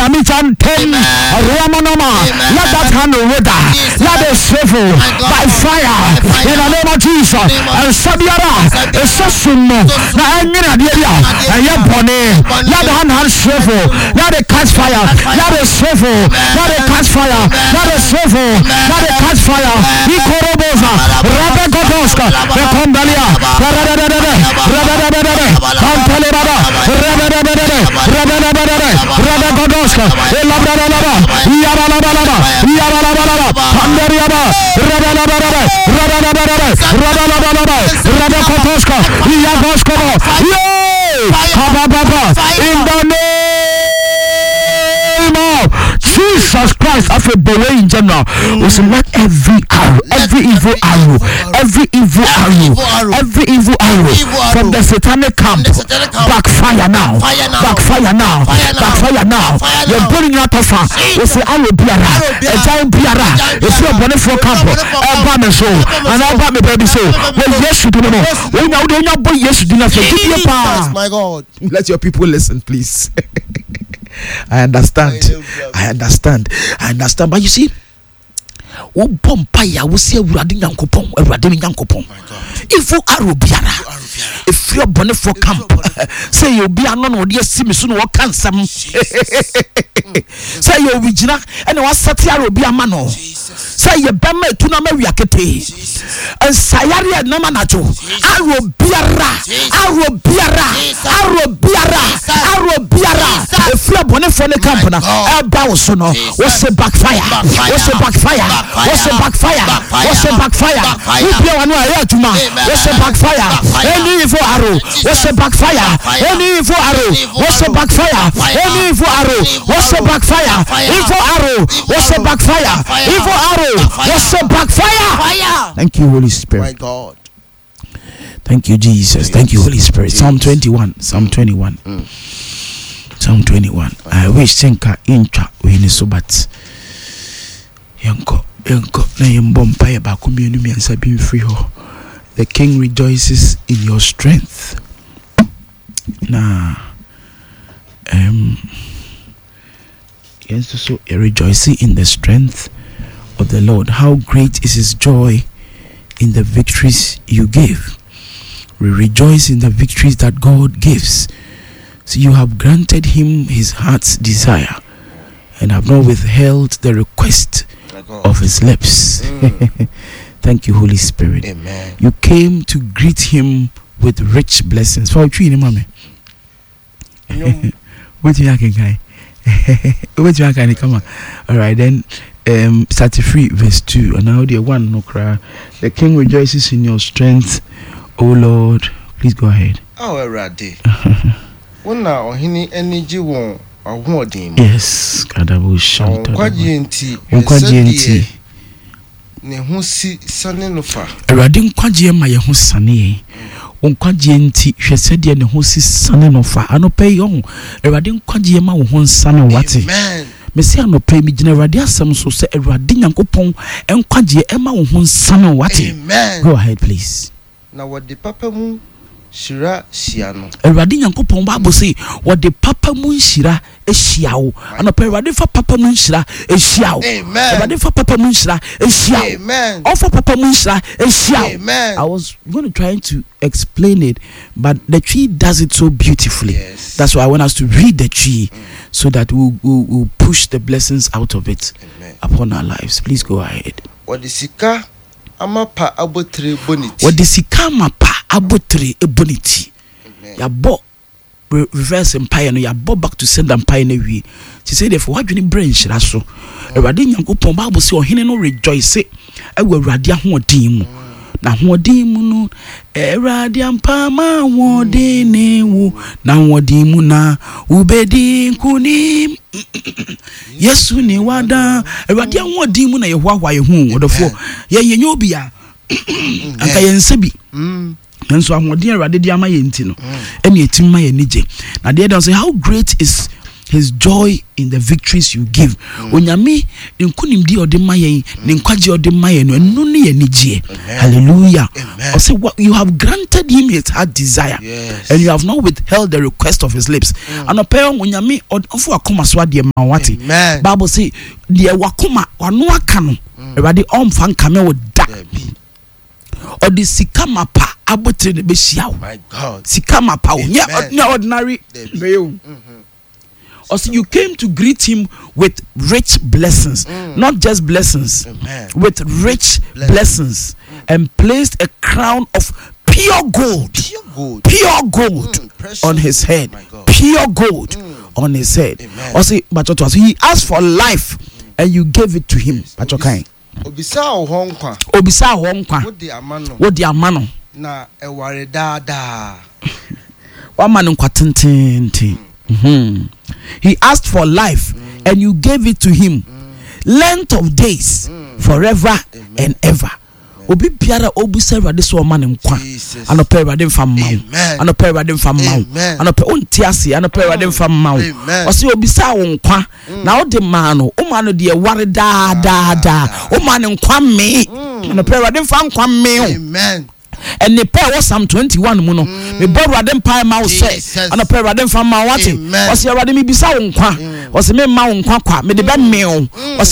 Nyamichan Ten Ramanoma. Let that hand wither. Let it swivel by fire in the name of Jesus. And Sabiara is so sumo. Now I'm in the area. And you're bonny. Let the hand swivel. Let it catch fire. Let it swivel. Let it catch fire. Let it swivel. Let it catch fire. He korobosa. Rabekotoska. The Kombalia. Rabekotoska. Elabralaba. Yabalabalaba. Yabalabalaba. Pandariaba. Rabalabalaba. Rabalabalaba. Rabalabalaba. Rabekotoska. Yagoskobo. Yay! Kabababa. In the name of Jesus Christ, after the way in general, we say let every arrow, every evil arrow from the satanic camp backfire now. Backfire now. You're pulling out of her. We say arrow biara, a giant biara. If you're born for camp, Alba so, and Alba me baby so. Well, yes, you do know. We know they not boy. Yes, you do not. Give your power. My God, let your people listen, please. I understand. But you see, wo bompaya wo se awurade nyankopon if you arrow biara if you born for camp say you be no no de asimi so no kansam say you vigina and what set arrow bi ama no say you be ma tu na ma wiakete and sayare na manacho arrow biara if you born for the camp na e ba wo so no wo se backfire what's the backfire? Who play one way to man? What's the backfire? Any evil arrow. What's the backfire? Any evil arrow. What's the backfire? Any evil arrow. What's the backfire? Evil arrow. What's the backfire? Evil arrow. What's the backfire? Thank you, Holy Spirit. My God. Thank you, Jesus. Thank you, Holy Spirit. Psalm 21. I wish Senka incha we so but Yanko na yembompa ya ba komienu mi ansa bi free ho. The king rejoices in your strength. Na yes, so rejoicing in the strength of the Lord. How great is his joy in the victories you give. We rejoice in the victories that God gives. So you have granted him his heart's desire and have not withheld the request of his lips. Thank you, Holy Spirit. Amen. You came to greet him with rich blessings. For you, mommy. What you can come on. All right, then 33 verse 2. And now the one no cry. The king rejoices in your strength, O Lord. Please go ahead. Oh, ready. One now, any energy won't. Yes, Kadabu shout. Kwajenti ne ho si sane no fa. Awurade nkwaje ma ye ho sane. Nkwaje nti hwese de ne ho si sane no fa. Anope yo. Awurade nkwaje ma wo ho sane wate. Amen. Mesi anope mi gina awurade asem so se awurade nyankopon nkwaje ma wo ho sane wate. Amen. Go ahead please. Na wode papa mu shira shiano. Awurade nyankopon ba say what the papa mu shira ehia anope awurade fa papa mu shira ehia Amen. Awurade fa papa mu shira ehia Amen. Offer papa mu shira ehia. Amen. I was going to try to explain it, but the tree does it so beautifully. Yes. That's why I want us to read the tree so that we'll push the blessings out of it. Amen. Upon our lives. Please go ahead. What the sika amapa abotre bonity. What the sika amapa abotre ebonity. Ya bo reverse empire no ya bo back to send empire na wi. She say therefore what you brain shira so. Awurade nyankopon Bible say ohene no rejoice e wa awurade ahoɔden mu. Na ahoɔden mu no awurade ampama ahoɔden ne wo na ahoɔden mu na ubedi nkunim. Yesu ni wada awurade ahoɔden mu na yehoahwa yehu odofo ye nyobi a aka yensebi. Nso ahoɔden awurade di ama ye nti no ene etim ma ye nije. Na dey don say how great is his joy in the victories you give. Onyame nkunimdi odema yen ne nkwaje odema yen no enu ne yanigye. Hallelujah. I say what you have granted him his heart desire, and you have not withheld the request of his lips. And opeo onyame ofo akoma so ade ma wati. Bible say de wakoma wano aka no Ewade omfa nkame wo da. Odi sikamapa abotre ne be hia wo. My God. Sikamapa wo. Yeah, ordinary. Also, you came to greet him with rich blessings, not just blessings, with rich blessings, and placed a crown of pure gold on his head. Pure gold on his head. Also, but he asked for life, and you gave it to him. Obisa honkwa. What the amano? Na eware da. Wamanu kwa tintin. He asked for life, and you gave it to him. Length of days, forever and ever. Obi biara obusa Ewurade so man nkwa. Anope Ewurade mfa mma wo. Anope Ewurade mfa mma wo. Anope onti ase, anope Ewurade mfa mma wo. Osi obisa wo nkwa. Na wo de ma no, o ma no de ware da. O ma no nkwa me. Anope Ewurade mfa nkwa me. Amen. And the pair was Psalm 21 muno. Me borrow Radem Pie Mouse says, and a pair of them from Mawati. Was your Radimi Bisa unkwa? Was a man kwa? Me the bad meal. Was